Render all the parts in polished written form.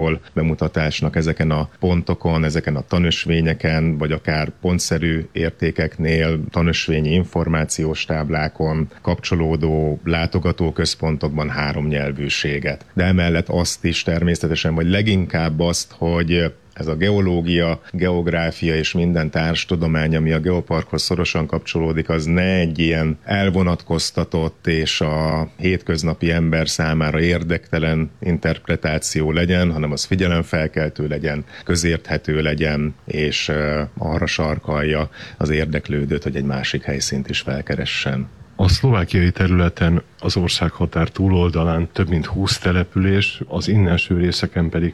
alapjából bemutatásnak ezeken a pontokon, ezeken a tanösvényeken, vagy akár pontszerű értékeknél, tanösvényi információs táblákon, kapcsolódó látogatóközpontokban háromnyelvűséget. De emellett azt is természetesen, vagy leginkább azt, hogy ez a geológia, geográfia és minden társtudomány, ami a geoparkhoz szorosan kapcsolódik, az ne egy ilyen elvonatkoztatott és a hétköznapi ember számára érdektelen interpretáció legyen, hanem az figyelemfelkeltő legyen, közérthető legyen, és arra sarkalja az érdeklődőt, hogy egy másik helyszínt is felkeressen. A szlovákiai területen az országhatár túloldalán több mint 20 település, az innenső részeken pedig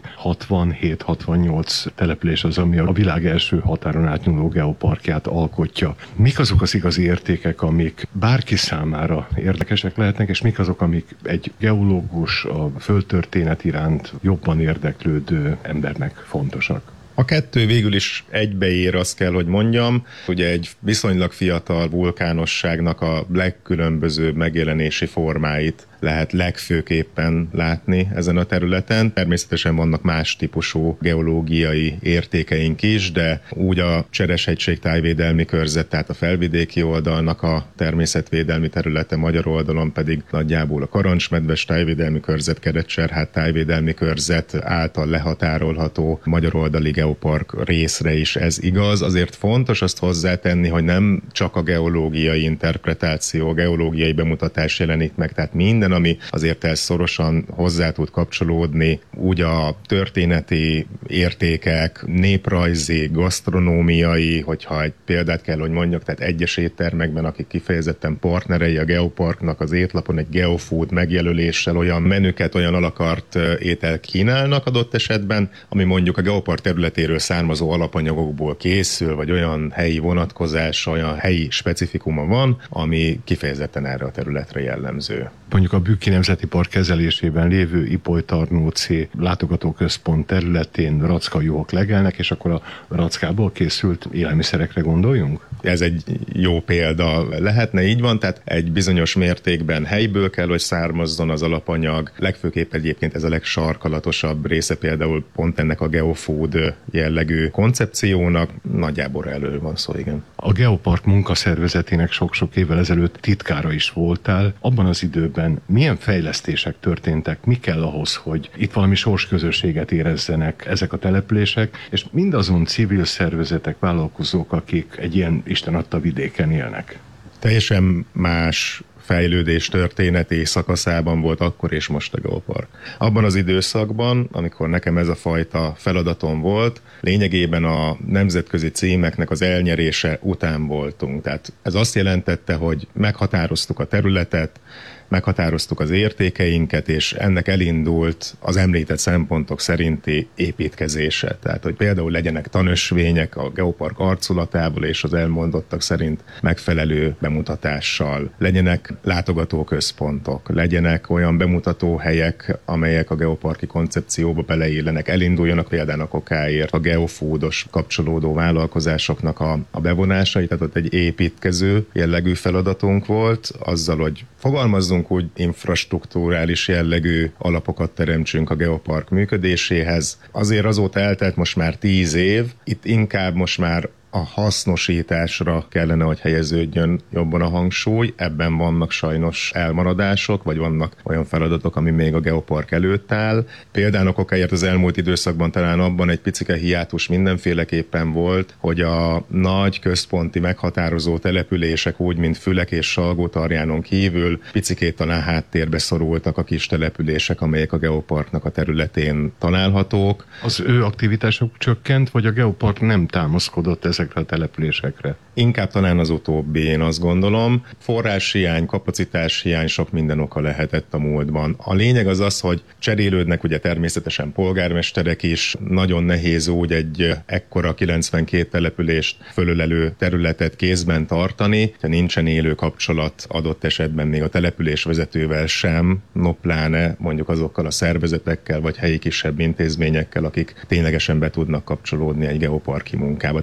67-68 település az, ami a világ első határon átnyúló geoparkját alkotja. Mik azok az igazi értékek, amik bárki számára érdekesek lehetnek, és mik azok, amik egy geológus, a földtörténet iránt jobban érdeklődő embernek fontosak? A kettő végül is egybeér, azt kell, hogy mondjam. Ugye egy viszonylag fiatal vulkánosságnak a legkülönbözőbb megjelenési formáit lehet legfőképpen látni ezen a területen. Természetesen vannak más típusú geológiai értékeink is, de úgy a Csereshegység tájvédelmi körzet, tehát a felvidéki oldalnak a természetvédelmi területe, magyar oldalon pedig nagyjából a Karancsmedves tájvédelmi körzet, Kerett-Cserhát tájvédelmi körzet által lehatárolható magyar oldali geopark részre is ez igaz. Azért fontos azt hozzátenni, hogy nem csak a geológiai interpretáció, geológiai bemutatás jelenik meg, tehát minden, ami azért ez szorosan hozzá tud kapcsolódni, úgy a történeti értékek, néprajzi, gasztronómiai, hogyha egy példát kell, hogy mondjak, tehát egyes éttermekben, akik kifejezetten partnerei a geoparknak, az étlapon egy geofood megjelöléssel olyan menüket, olyan alakart ételt kínálnak adott esetben, ami mondjuk a geopark területéről származó alapanyagokból készül, vagy olyan helyi vonatkozása, olyan helyi specifikuma van, ami kifejezetten erre a területre jellemző. Mondjuk a Bükki Nemzeti Park kezelésében lévő Ipoly-Tarnóci látogatóközpont területén rackajuhok legelnek, és akkor a rackából készült élelmiszerekre gondoljunk? Ez egy jó példa lehetne, így van, tehát egy bizonyos mértékben helyből kell, hogy származzon az alapanyag. Legfőképp egyébként ez a legsarkalatosabb része például pont ennek a geofood jellegű koncepciónak. Nagyjából elő van szó, igen. A Geopark munkaszervezetének sok-sok évvel ezelőtt titkára is voltál. Abban az időben milyen fejlesztések történtek? Mi kell ahhoz, hogy itt valami sorsközösséget érezzenek ezek a települések, és mindazon civil szervezetek, vállalkozók, akik egy ilyen Isten adta vidéken élnek? Teljesen más fejlődés történeti szakaszában volt akkor és most a geopark. Abban az időszakban, amikor nekem ez a fajta feladatom volt, lényegében a nemzetközi címeknek az elnyerése után voltunk. Tehát ez azt jelentette, hogy meghatároztuk a területet, meghatároztuk az értékeinket, és ennek elindult az említett szempontok szerinti építkezése. Tehát, hogy például legyenek tanösvények a geopark arculatából és az elmondottak szerint megfelelő bemutatással, legyenek látogatóközpontok, legyenek olyan bemutatóhelyek, amelyek a geoparki koncepcióba beleillenek, elinduljanak például a kokáért a geofoodos kapcsolódó vállalkozásoknak a bevonásai, tehát ott egy építkező jellegű feladatunk volt, azzal, hogy fogalmazzunk úgy infrastrukturális jellegű alapokat teremtsünk a geopark működéséhez. Azért azóta eltelt most már 10 év, itt inkább most már a hasznosításra kellene, hogy helyeződjön jobban a hangsúly. Ebben vannak sajnos elmaradások, vagy vannak olyan feladatok, ami még a geopark előtt áll. Például okáért az elmúlt időszakban talán abban egy picike hiátus mindenféleképpen volt, hogy a nagy központi meghatározó települések úgy, mint Fülek és Salgótarjánon kívül picikét talán háttérbe szorultak a kis települések, amelyek a geoparknak a területén találhatók. Az ő aktivitásuk csökkent, vagy a geopark nem támaszkodott ezekre a településekre? Inkább talán az utóbbi, én azt gondolom. Forráshiány, kapacitáshiány, sok minden oka lehetett a múltban. A lényeg az az, hogy cserélődnek ugye természetesen polgármesterek is, nagyon nehéz úgy egy ekkora 92 települést fölölelő területet kézben tartani, ha nincsen élő kapcsolat adott esetben még a település vezetővel sem, no pláne mondjuk azokkal a szervezetekkel, vagy helyi kisebb intézményekkel, akik ténylegesen be tudnak kapcsolódni egy geoparki munkába. Tehát ebben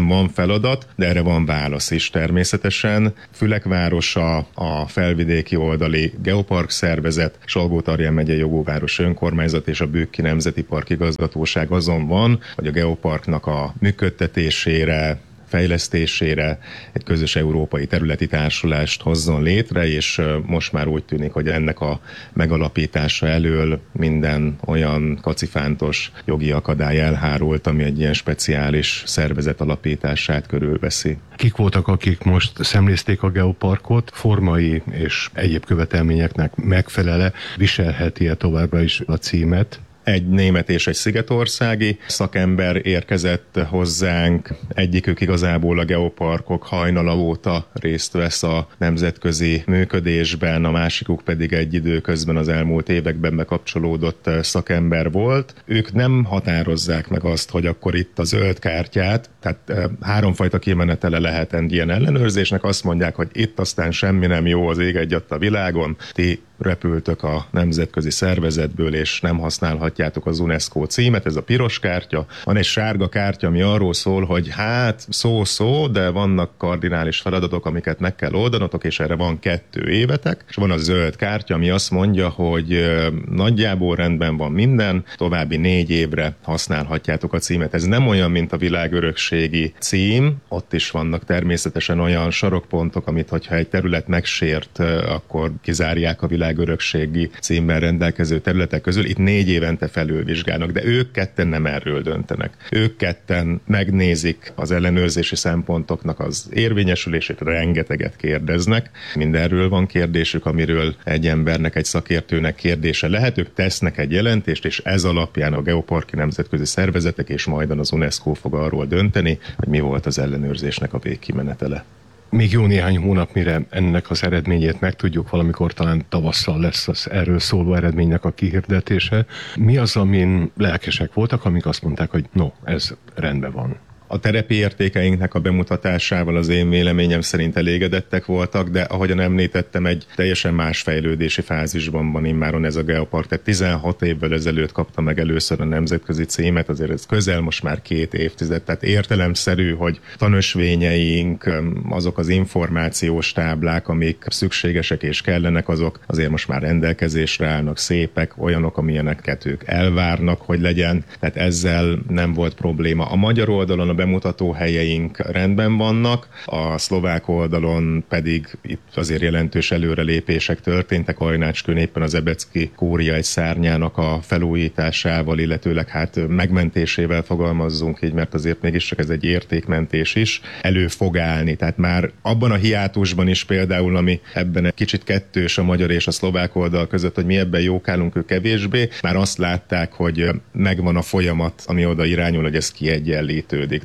igen, van feladat, de erre van válasz is természetesen. Fülek városa, a felvidéki oldali geopark szervezet, Salgó-Tarján megyei Jogóváros önkormányzat és a Bükki Nemzeti Park igazgatóság azon van, hogy a geoparknak a működtetésére, fejlesztésére egy közös európai területi társulást hozzon létre, és most már úgy tűnik, hogy ennek a megalapítása elől minden olyan kacifántos jogi akadály elhárult, ami egy ilyen speciális szervezet alapítását körülveszi. Kik voltak, akik most szemlézték a geoparkot, formai és egyéb követelményeknek megfelele, viselheti-e továbbra is a címet? Egy német és egy szigetországi szakember érkezett hozzánk. Egyikük igazából a geoparkok hajnala óta részt vesz a nemzetközi működésben, a másikuk pedig egy időközben az elmúlt években bekapcsolódott szakember volt. Ők nem határozzák meg azt, hogy akkor itt a zöld kártyát, tehát háromfajta kimenetele lehet egy ilyen ellenőrzésnek, azt mondják, hogy itt aztán semmi nem jó, az ég egyatt a világon, ti repültök a nemzetközi szervezetből, és nem használhatjátok az UNESCO címet, ez a piros kártya. Van egy sárga kártya, ami arról szól, hogy hát szó-szó, de vannak kardinális feladatok, amiket meg kell oldanotok, és erre van 2 évetek, és van a zöld kártya, ami azt mondja, hogy nagyjából rendben van minden, további 4 évre használhatjátok a címet. Ez nem olyan, mint a világörökségi cím, ott is vannak természetesen olyan sarokpontok, amit hogyha egy terület megsért, akkor kizárják a világörökségi címben rendelkező területek közül. Itt 4 évente felülvizsgálnak, de ők ketten nem erről döntenek. Ők ketten megnézik az ellenőrzési szempontoknak az érvényesülését, rengeteget kérdeznek. Mindenről van kérdésük, amiről egy embernek, egy szakértőnek kérdése lehet. Ők tesznek egy jelentést, és ez alapján a geoparki nemzetközi szervezetek és majdan az UNESCO fog arról dönteni, hogy mi volt az ellenőrzésnek a végkimenetele. Még jó néhány hónap, mire ennek az eredményét megtudjuk, valamikor talán tavasszal lesz az erről szóló eredménynek a kihirdetése. Mi az, amin lelkesek voltak, amik azt mondták, hogy no, ez rendben van? A terepi értékeinknek a bemutatásával az én véleményem szerint elégedettek voltak, de ahogyan említettem, egy teljesen más fejlődési fázisban van immáron ez a geopark. Tehát 16 évvel ezelőtt kapta meg először a nemzetközi címet, azért ez közel most már 2 évtized, tehát értelemszerű, hogy tanösvényeink, azok az információs táblák, amik szükségesek és kellenek, azok azért most már rendelkezésre állnak, szépek, olyanok, amilyeneket ők elvárnak, hogy legyen, tehát ezzel nem volt probléma. A magyar oldalon a bemutató helyeink rendben vannak, a szlovák oldalon pedig itt azért jelentős előrelépések történtek, Ajnácskőn éppen az Ebecki kúria egy szárnyának a felújításával, illetőleg hát megmentésével fogalmazzunk így, mert azért mégiscsak ez egy értékmentés is, elő fog állni. Tehát már abban a hiátusban is például, ami ebben egy kicsit kettős a magyar és a szlovák oldal között, hogy mi ebben jókálunk, ők kevésbé, már azt látták, hogy megvan a folyamat, ami oda irányul, hogy ez kiegyenlítődik.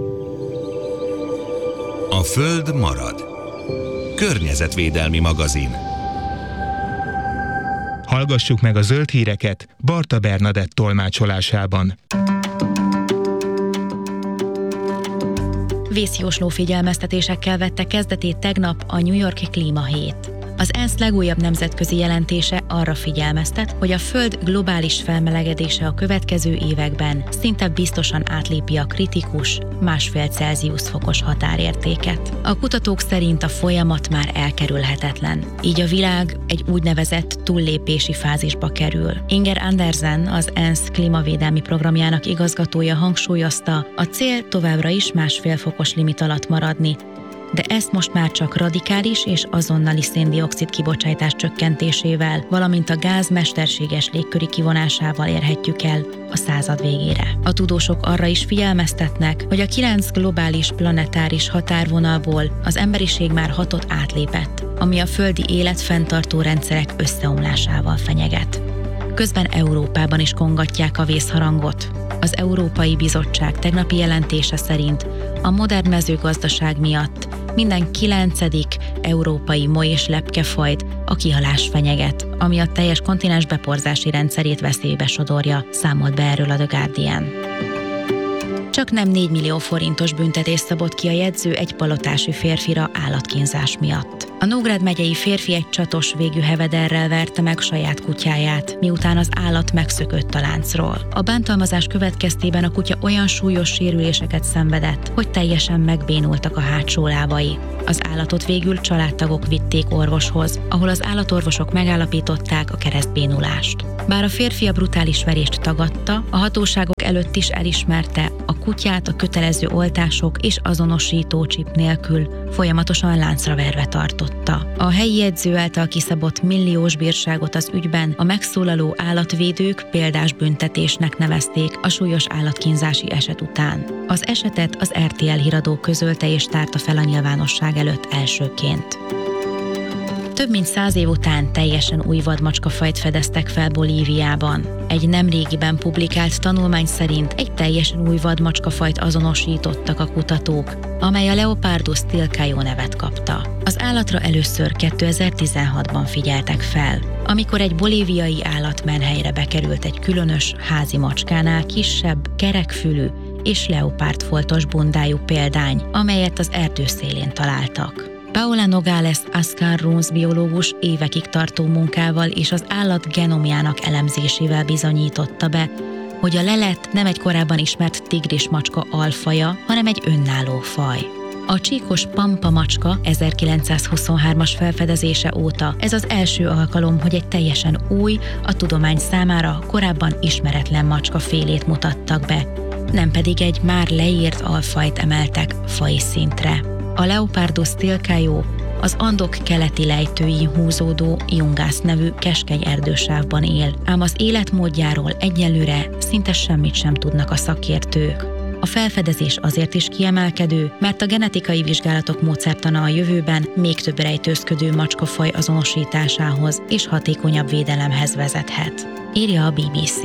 A Föld marad. Környezetvédelmi magazin. Hallgassuk meg a zöld híreket Barta Bernadett tolmácsolásában. Vészjósló figyelmeztetésekkel vette kezdetét tegnap a New York-i klímahét. Az ENSZ legújabb nemzetközi jelentése arra figyelmeztet, hogy a Föld globális felmelegedése a következő években szinte biztosan átlépi a kritikus 1,5 Celsius fokos határértéket. A kutatók szerint a folyamat már elkerülhetetlen, így a világ egy úgynevezett túllépési fázisba kerül. Inger Andersen, az ENSZ klímavédelmi programjának igazgatója hangsúlyozta, a cél továbbra is 1,5 fokos limit alatt maradni, de ezt most már csak radikális és azonnali szén-dioxid kibocsátás csökkentésével, valamint a gáz mesterséges légköri kivonásával érhetjük el a század végére. A tudósok arra is figyelmeztetnek, hogy a 9 globális planetáris határvonalból az emberiség már 6-ot átlépett, ami a földi életfenntartó rendszerek összeomlásával fenyeget. Közben Európában is kongatják a vészharangot. Az Európai Bizottság tegnapi jelentése szerint a modern mezőgazdaság miatt minden 9. európai moly és lepkefajt a kihalás fenyeget, ami a teljes kontinens beporzási rendszerét veszélybe sodorja, számolt be erről a The Guardian. Csak nem 4 millió forintos büntetést szabott ki a jegyző egy palotási férfira állatkínzás miatt. A Nógrád megyei férfi egy csatos végű hevederrel verte meg saját kutyáját, miután az állat megszökött a láncról. A bántalmazás következtében a kutya olyan súlyos sérüléseket szenvedett, hogy teljesen megbénultak a hátsó lábai. Az állatot végül családtagok vitték orvoshoz, ahol az állatorvosok megállapították a keresztbénulást. Bár a férfi a brutális verést tagadta, a hatóságok előtt is elismerte, a kutyát a kötelező oltások és azonosító csip nélkül folyamatosan láncra verve tartotta. A helyi jegyző által kiszabott milliós bírságot az ügyben a megszólaló állatvédők példás büntetésnek nevezték a súlyos állatkínzási eset után. Az esetet az RTL híradó közölte és tárta fel a nyilvánosság előtt elsőként. Több mint 100 év után teljesen új vadmacskafajt fedeztek fel Bolíviában. Egy nemrégiben publikált tanulmány szerint egy teljesen új vadmacskafajt azonosítottak a kutatók, amely a Leopardus tilcaio nevet kapta. Az állatra először 2016-ban figyeltek fel, amikor egy bolíviai állatmenhelyre bekerült egy különös házi macskánál kisebb, kerekfülű és leopárdfoltos bundájú példány, amelyet az erdő szélén találtak. Paula Nogales Ascar Runs biológus évekig tartó munkával és az állat genomjának elemzésével bizonyította be, hogy a lelet nem egy korábban ismert tigrismacska alfaja, hanem egy önálló faj. A csíkos pampa macska 1923-as felfedezése óta ez az első alkalom, hogy egy teljesen új, a tudomány számára korábban ismeretlen macskafélét mutattak be, nem pedig egy már leírt alfajt emeltek faji szintre. A Leopardus tilcaio az Andok keleti lejtőin húzódó Jungász nevű keskeny erdősávban él, ám az életmódjáról egyelőre szinte semmit sem tudnak a szakértők. A felfedezés azért is kiemelkedő, mert a genetikai vizsgálatok módszertana a jövőben még több rejtőzködő macskafaj azonosításához és hatékonyabb védelemhez vezethet, írja a BBC.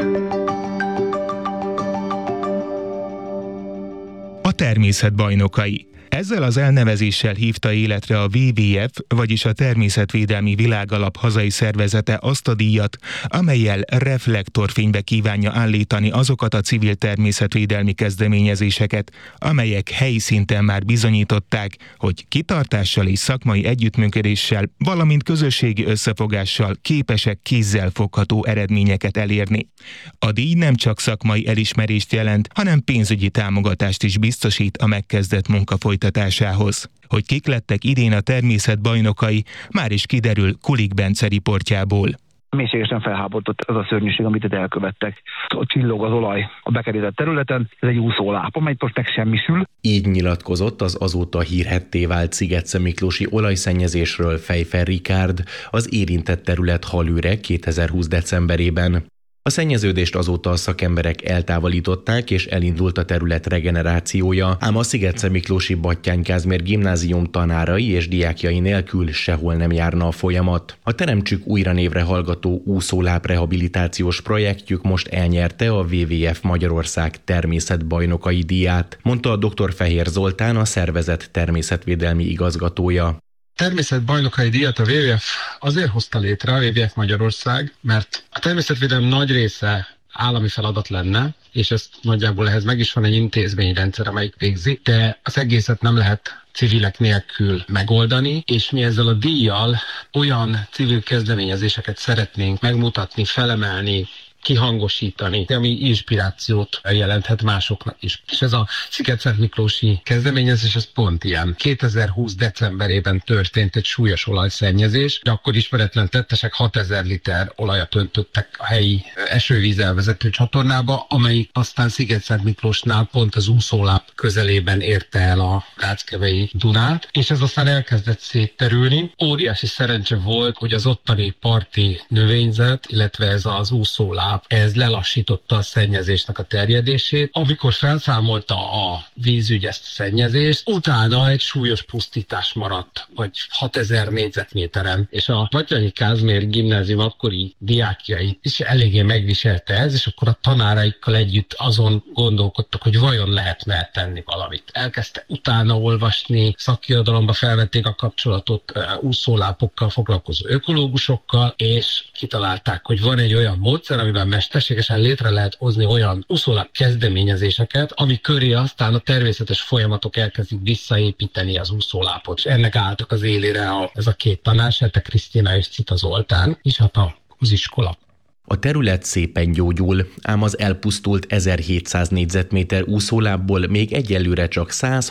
A természet bajnokai. Ezzel az elnevezéssel hívta életre a WWF, vagyis a Természetvédelmi Világalap hazai szervezete azt a díjat, amellyel reflektorfénybe kívánja állítani azokat a civil természetvédelmi kezdeményezéseket, amelyek helyi szinten már bizonyították, hogy kitartással és szakmai együttműködéssel, valamint közösségi összefogással képesek kézzel fogható eredményeket elérni. A díj nem csak szakmai elismerést jelent, hanem pénzügyi támogatást is biztosít a megkezdett munka folytatásához. Hogy kik lettek idén a természet bajnokai, már is kiderül Kulik Bence riportjából. Mélységesen felháborított az a szörnyűség, amit itt elkövettek. Ott csillog az olaj a bekerített területen, ez egy úszóláp, amely most megsemmisül. Így nyilatkozott az azóta hírhedté vált szigetszentmiklósi olajszennyezésről Fejfer Rikárd, az érintett terület halőre 2020. decemberében. A szennyeződést azóta a szakemberek eltávolították, és elindult a terület regenerációja, ám a Szigetszentmiklósi Batthyány Kázmér gimnázium tanárai és diákjai nélkül sehol nem járna a folyamat. A Teremtsük újra névre hallgató úszóláp rehabilitációs projektjük most elnyerte a WWF Magyarország természetbajnokai díját, mondta a dr. Fehér Zoltán, a szervezet természetvédelmi igazgatója. Természetbajnokai díjat a WWF azért hozta létre, a WWF Magyarország, mert a természetvédelem nagy része állami feladat lenne, és ezt nagyjából ehhez meg is van egy intézményrendszer, amelyik végzi, de az egészet nem lehet civilek nélkül megoldani, és mi ezzel a díjjal olyan civil kezdeményezéseket szeretnénk megmutatni, felemelni, kihangosítani, ami inspirációt jelenthet másoknak is. És ez a Szigetszentmiklósi kezdeményezés, ez pont ilyen. 2020. decemberében történt egy súlyos olajszennyezés, de akkor ismeretlen tettesek 6000 liter olajat öntöttek a helyi esővízelvezető csatornába, amelyik aztán Szigetszentmiklósnál pont az úszóláp közelében érte el a Ráckevei Dunát, és ez aztán elkezdett szétterülni. Óriási szerencse volt, hogy az ottani parti növényzet, illetve ez az úszóláp, ez lelassította a szennyezésnek a terjedését. Amikor felszámolta a vízügy ezt a szennyezést, utána egy súlyos pusztítás maradt, vagy 6000 négyzetméteren. És a Batthyányi Kázmér gimnázium akkori diákjait is eléggé megviselte ez, és akkor a tanáraikkal együtt azon gondolkodtak, hogy vajon lehetne tenni valamit. Elkezdte utána olvasni, szakirodalomba felvették a kapcsolatot úszólápokkal foglalkozó ökológusokkal, és kitalálták, hogy van egy olyan módszer, amiben amiben mesterségesen létre lehet hozni olyan úszóláp kezdeményezéseket, ami köré aztán a természetes folyamatok elkezdik visszaépíteni az úszólápot. És ennek álltak az élére ez a két tanár, Sete Krisztina és Cita Zoltán, és hát az iskola. A terület szépen gyógyul, ám az elpusztult 1700 négyzetméter úszólábból még egyelőre csak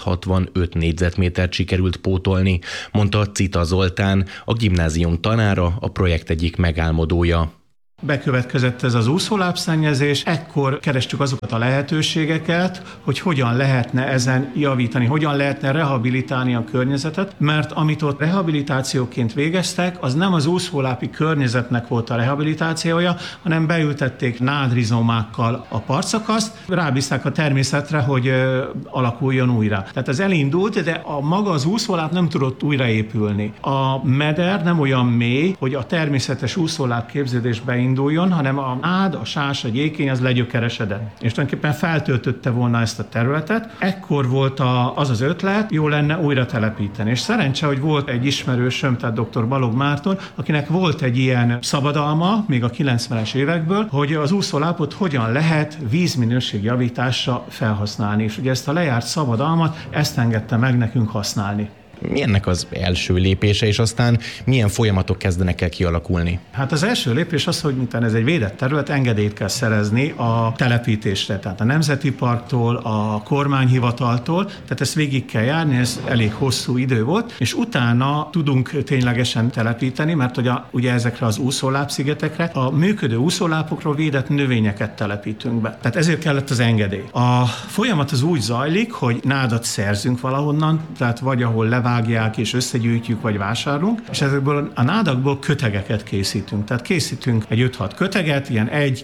165 négyzetmétert sikerült pótolni, mondta Cita Zoltán, a gimnázium tanára, a projekt egyik megálmodója. Bekövetkezett ez az úszólábszennyezés, ekkor kerestük azokat a lehetőségeket, hogy hogyan lehetne ezen javítani, hogyan lehetne rehabilitálni a környezetet, mert amit ott rehabilitációként végeztek, az nem az úszólápi környezetnek volt a rehabilitációja, hanem beültették nádrizomákkal a partszakaszt, rábízták a természetre, hogy alakuljon újra. Tehát ez elindult, de maga az úszóláp nem tudott újraépülni. A meder nem olyan mély, hogy a természetes úszóláp képződésbe induljon, hanem a nád, a sás, a gyékény az legyökeresedett. És tulajdonképpen feltöltötte volna ezt a területet. Ekkor volt az ötlet, jó lenne újra telepíteni. És szerencse, hogy volt egy ismerősöm, tehát dr. Balogh Márton, akinek volt egy ilyen szabadalma, még a 90-es évekből, hogy az úszólápot hogyan lehet vízminőség javításra felhasználni. És ugye ezt a lejárt szabadalmat, ezt engedte meg nekünk használni. Milyennek az első lépése, és aztán milyen folyamatok kezdenek el kialakulni? Hát az első lépés az, hogy miután ez egy védett terület, engedélyt kell szerezni a telepítésre, tehát a Nemzeti Parktól, a kormányhivataltól, tehát ezt végig kell járni, ez elég hosszú idő volt, és utána tudunk ténylegesen telepíteni, mert ugye ezekre az úszólábszigetekre a működő úszólápokról védett növényeket telepítünk be. Tehát ezért kellett az engedély. A folyamat az úgy zajlik, hogy nádat szerzünk valahonnan, tehát vagy ahol vágják és összegyűjtjük, vagy vásárolunk, és ezekből a nádakból kötegeket készítünk. Tehát készítünk egy 5-6 köteget, ilyen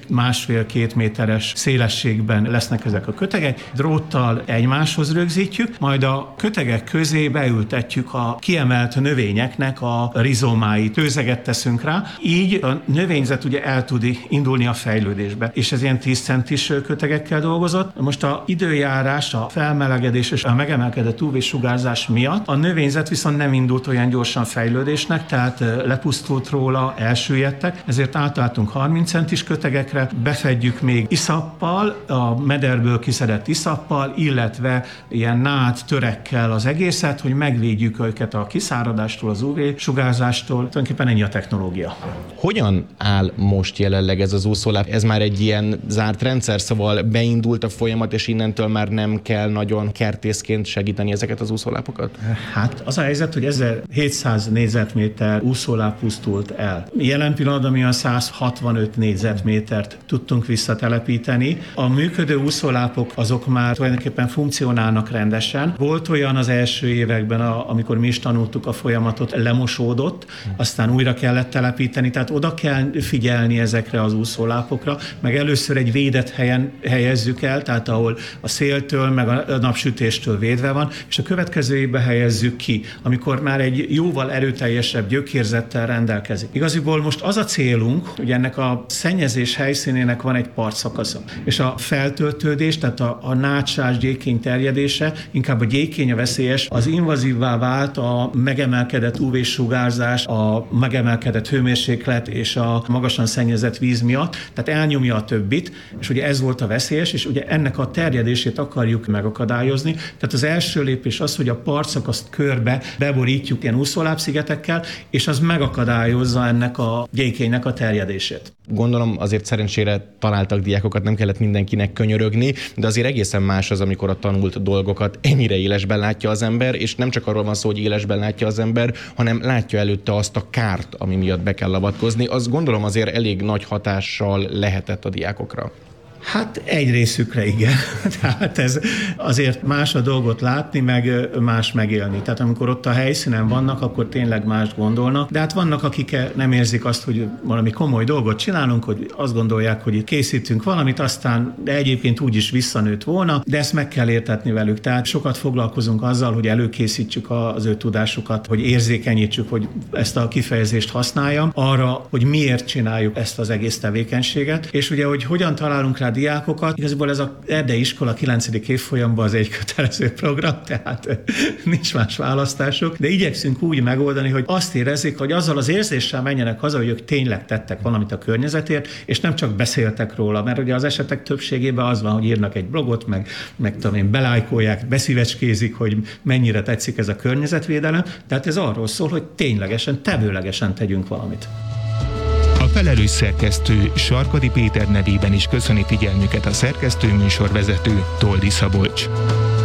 1,5-2 méteres szélességben lesznek ezek a kötegek, dróttal egymáshoz rögzítjük, majd a kötegek közé beültetjük a kiemelt növényeknek a rizomáit, tőzeget teszünk rá, így a növényzet ugye el tud indulni a fejlődésbe. És ez ilyen 10 centis kötegekkel dolgozott. Most a időjárás, a felmelegedés és a megemelkedett UV-sugárzás miatt a növényzet viszont nem indult olyan gyorsan fejlődésnek, tehát lepusztult róla, elsüllyedtek, ezért átálltunk 30 centis kötegekre, befedjük még iszappal, a mederből kiszedett iszappal, illetve ilyen nád törekkel az egészet, hogy megvédjük őket a kiszáradástól, az UV-sugárzástól. Tulajdonképpen ennyi a technológia. Hogyan áll most jelenleg ez az úszóláp? Ez már egy ilyen zárt rendszer, szóval beindult a folyamat, és innentől már nem kell nagyon kertészként segíteni ezeket az úszólápokat? Hát az a helyzet, hogy 1700 négyzetméter úszóláp pusztult el. Jelen pillanatban mi a 165 négyzetmétert tudtunk visszatelepíteni. A működő úszólápok azok már tulajdonképpen funkcionálnak rendesen. Volt olyan az első években, amikor mi is tanultuk a folyamatot, lemosódott, aztán újra kellett telepíteni, tehát oda kell figyelni ezekre az úszólápokra, meg először egy védett helyen helyezzük el, tehát ahol a széltől, meg a napsütéstől védve van, és a következő évben helyezzük ki, amikor már egy jóval erőteljesebb gyökérzettel rendelkezik. Igaziból most az a célunk, hogy ennek a szennyezés helyszínének van egy partszakasza, és a feltöltődés, tehát a nádsás gyékény terjedése, inkább a gyékény a veszélyes, az invazívvá vált a megemelkedett UV-sugárzás, a megemelkedett hőmérséklet és a magasan szennyezett víz miatt, tehát elnyomja a többit, és ugye ez volt a veszélyes, és ugye ennek a terjedését akarjuk megakadályozni. Tehát az első lépés az, hogy a partszakaszt körbe beborítjuk ilyen úszólábszigetekkel, és az megakadályozza ennek a gyékénynek a terjedését. Gondolom azért szerencsére találtak diákokat, nem kellett mindenkinek könyörögni, de azért egészen más az, amikor a tanult dolgokat ennyire élesben látja az ember, és nem csak arról van szó, hogy élesben látja az ember, hanem látja előtte azt a kárt, ami miatt be kell avatkozni. Az gondolom azért elég nagy hatással lehetett a diákokra. Hát egy részükre igen. Tehát ez azért más a dolgot látni, meg más megélni. Tehát amikor ott a helyszínen vannak, akkor tényleg mást gondolnak. De hát vannak, akik nem érzik azt, hogy valami komoly dolgot csinálunk, hogy azt gondolják, hogy itt készítünk valamit, aztán de egyébként úgy is visszanőtt volna, de ezt meg kell értetni velük. Tehát sokat foglalkozunk azzal, hogy előkészítsük az ő tudásukat, hogy érzékenyítsük, hogy ezt a kifejezést használjam, arra, hogy miért csináljuk ezt az egész tevékenységet, és ugye, hogy hogyan találunk rá diákokat. Igazából ez az erdei iskola 9. évfolyamban az egy kötelező program, tehát nincs más választások, de igyekszünk úgy megoldani, hogy azt érezzék, hogy azzal az érzéssel menjenek haza, hogy ők tényleg tettek valamit a környezetért, és nem csak beszéltek róla, mert ugye az esetek többségében az van, hogy írnak egy blogot, meg tudom én, belájkolják, beszívecskézik, hogy mennyire tetszik ez a környezetvédelem, tehát ez arról szól, hogy ténylegesen, tevőlegesen tegyünk valamit. A felelős szerkesztő Sarkadi Péter nevében is köszöni figyelmüket a szerkesztő műsorvezető Toldi Szabolcs.